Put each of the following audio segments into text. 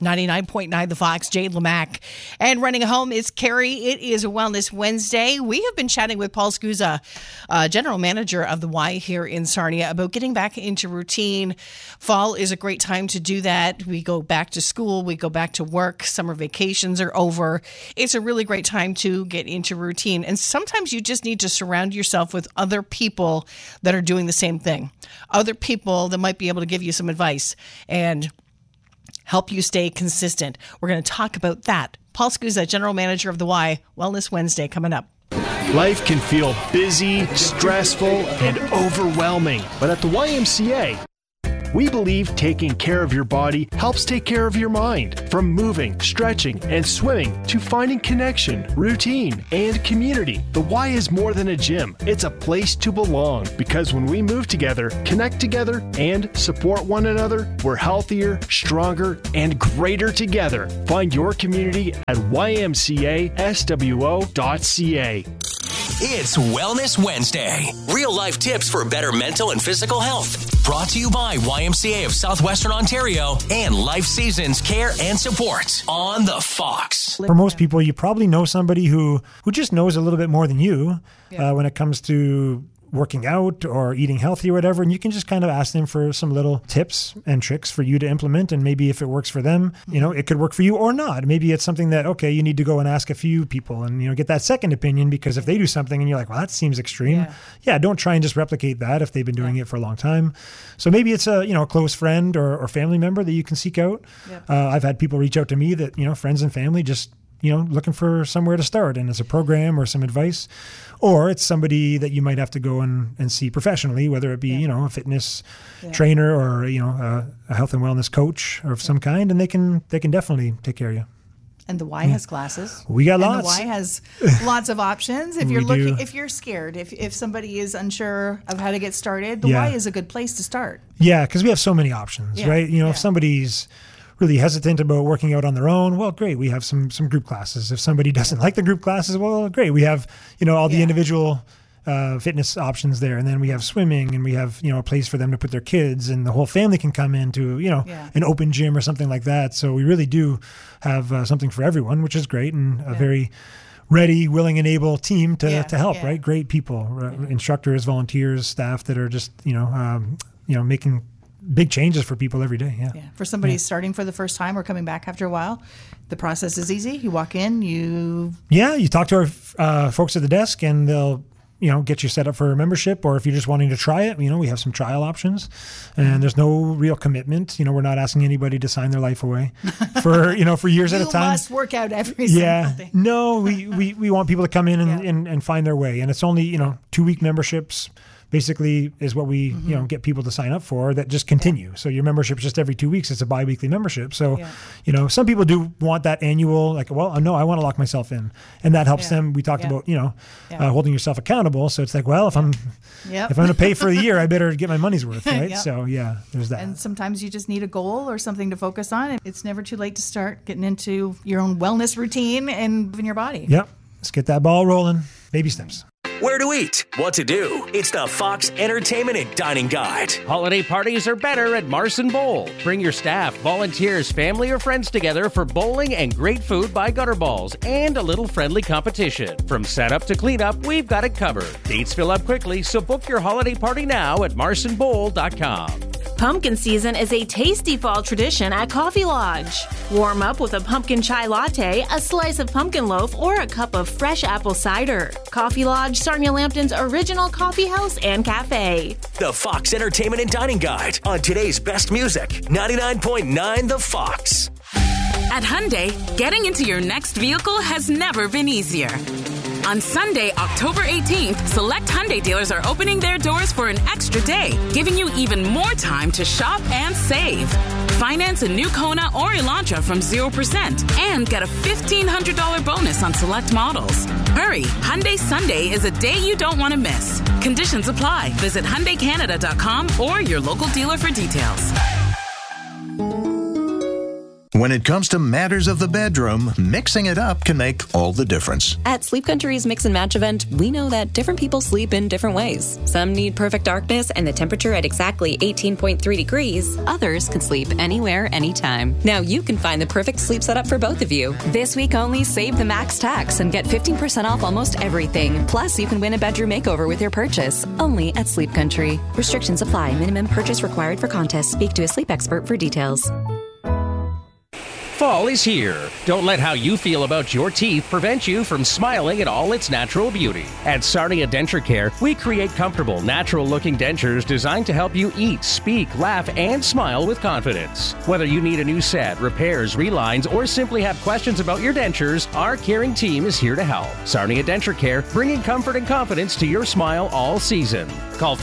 99.9 The Fox, Jade Lamac. And running home is Carrie. It is a Wellness Wednesday. We have been chatting with Paul Scusa, General Manager of the Y here in Sarnia, about getting back into routine. Fall is a great time to do that. We go back to school. We go back to work. Summer vacations are over. It's a really great time to get into routine. And sometimes you just need to surround yourself with other people that are doing the same thing. Other people that might be able to give you some advice and help you stay consistent. We're going to talk about that. Paul Scusa, General Manager of the Y, Wellness Wednesday, coming up. Life can feel busy, stressful, and overwhelming. But at the YMCA, we believe taking care of your body helps take care of your mind. From moving, stretching, and swimming to finding connection, routine, and community, the Y is more than a gym. It's a place to belong, because when we move together, connect together, and support one another, we're healthier, stronger, and greater together. Find your community at ymcaswo.ca. It's Wellness Wednesday. Real-life tips for better mental and physical health. Brought to you by YMCA of Southwestern Ontario and Life Seasons Care and Support on The Fox. For most people, you probably know somebody who just knows a little bit more than you when it comes to working out or eating healthy or whatever, and you can just kind of ask them for some little tips and tricks for you to implement, and maybe if it works for them, it could work for you or not. Maybe it's something that, okay, you need to go and ask a few people and, get that second opinion, because if they do something and you're like, well, that seems extreme. Yeah, don't try and just replicate that if they've been doing it for a long time. So maybe it's a close friend or family member that you can seek out. I've had people reach out to me that, friends and family just looking for somewhere to start, and it's a program or some advice, or it's somebody that you might have to go and see professionally, whether it be, a fitness trainer or, a health and wellness coach of some kind, and they can definitely take care of you. And the Y has classes. We got lots. And the Y has lots of options. If you're scared, if somebody is unsure of how to get started, the Y is a good place to start. Yeah, because we have so many options, right? If somebody's really hesitant about working out on their own, well, great, we have some group classes. If somebody doesn't like the group classes, well, great, we have all the individual fitness options there, and then we have swimming, and we have a place for them to put their kids, and the whole family can come into an open gym or something like that. So we really do have something for everyone, which is great, and a very ready, willing, and able team to help. Right, great people, instructors, volunteers, staff that are just making big changes for people every day. For somebody starting for the first time or coming back after a while, the process is easy. You walk in, you talk to our folks at the desk, and they'll get you set up for a membership, or if you're just wanting to try it, we have some trial options, and there's no real commitment. We're not asking anybody to sign their life away for years at a time. You must work out every single thing. No, we want people to come in and find their way, and it's only 2-week memberships basically is what we get people to sign up for, that just continue. So your membership's just every 2 weeks. It's a bi-weekly membership. So some people do want that annual, like, well, no, I want to lock myself in, and that helps them. We talked about holding yourself accountable. So it's like, well, if I'm going to pay for a year, I better get my money's worth, right? So there's that. And sometimes you just need a goal or something to focus on. It's never too late to start getting into your own wellness routine and moving your body. Let's get that ball rolling. Baby steps. Where to eat, what to do. It's the Fox Entertainment and Dining Guide. Holiday parties are better at Marson Bowl. Bring your staff, volunteers, family, or friends together for bowling and great food by Gutterballs and a little friendly competition. From setup to cleanup, we've got it covered. Dates fill up quickly, so book your holiday party now at marsonbowl.com. Pumpkin season is a tasty fall tradition at Coffee Lodge. Warm up with a pumpkin chai latte, a slice of pumpkin loaf, or a cup of fresh apple cider. Coffee Lodge, Sarnia Lambton's original coffee house and cafe. The Fox Entertainment and Dining Guide on today's best music, 99.9 The Fox. At Hyundai, getting into your next vehicle has never been easier. On Sunday, October 18th, select Hyundai dealers are opening their doors for an extra day, giving you even more time to shop and save. Finance a new Kona or Elantra from 0% and get a $1,500 bonus on select models. Hurry, Hyundai Sunday is a day you don't want to miss. Conditions apply. Visit HyundaiCanada.com or your local dealer for details. When it comes to matters of the bedroom, mixing it up can make all the difference. At Sleep Country's Mix and Match event, we know that different people sleep in different ways. Some need perfect darkness and the temperature at exactly 18.3 degrees. Others can sleep anywhere, anytime. Now you can find the perfect sleep setup for both of you. This week only, save the max tax and get 15% off almost everything. Plus, you can win a bedroom makeover with your purchase. Only at Sleep Country. Restrictions apply. Minimum purchase required for contest. Speak to a sleep expert for details. Fall is here. Don't let how you feel about your teeth prevent you from smiling in all its natural beauty. At Sarnia Denture Care, we create comfortable, natural-looking dentures designed to help you eat, speak, laugh, and smile with confidence. Whether you need a new set, repairs, relines, or simply have questions about your dentures, our caring team is here to help. Sarnia Denture Care, bringing comfort and confidence to your smile all season. Call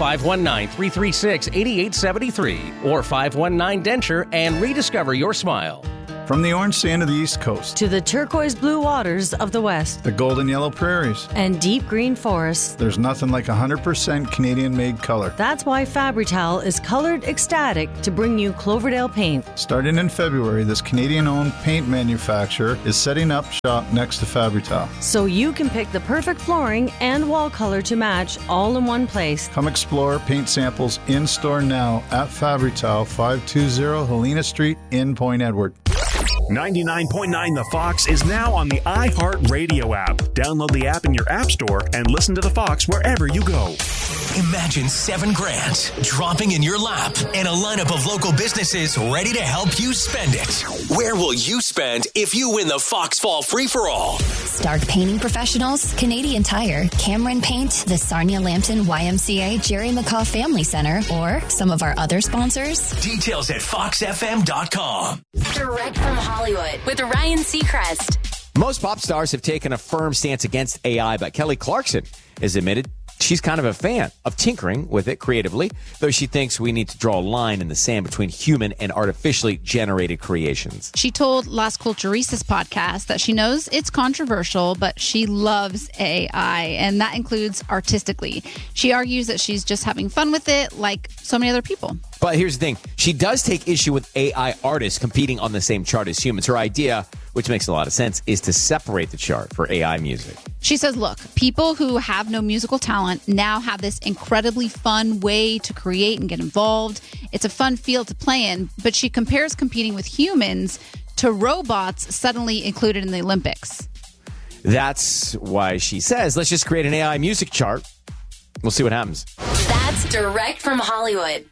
519-336-8873 or 519-DENTURE and rediscover your smile. From the orange sand of the East Coast to the turquoise blue waters of the West, the golden yellow prairies, and deep green forests, there's nothing like 100% Canadian-made color. That's why Fabri-Tal is colored ecstatic to bring you Cloverdale paint. Starting in February, this Canadian-owned paint manufacturer is setting up shop next to Fabri-Tal. So you can pick the perfect flooring and wall color to match all in one place. Come explore paint samples in-store now at Fabri-Tal, 520 Helena Street in Point Edward. 99.9 The Fox is now on the iHeartRadio app. Download the app in your app store and listen to The Fox wherever you go. Imagine $7,000 dropping in your lap and a lineup of local businesses ready to help you spend it. Where will you spend if you win the Fox Fall Free-for-All? Stark Painting Professionals, Canadian Tire, Cameron Paint, the Sarnia Lambton YMCA Jerry McCaw Family Center, or some of our other sponsors. Details at foxfm.com. Direct from Hollywood with Ryan Seacrest. Most pop stars have taken a firm stance against AI, but Kelly Clarkson has admitted she's kind of a fan of tinkering with it creatively, though she thinks we need to draw a line in the sand between human and artificially generated creations. She told Las Culturistas podcast that she knows it's controversial, but she loves AI, and that includes artistically. She argues that she's just having fun with it like so many other people. But here's the thing. She does take issue with AI artists competing on the same chart as humans. Her idea, which makes a lot of sense, is to separate the chart for AI music. She says, look, people who have no musical talent now have this incredibly fun way to create and get involved. It's a fun field to play in, but she compares competing with humans to robots suddenly included in the Olympics. That's why she says, let's just create an AI music chart. We'll see what happens. That's direct from Hollywood.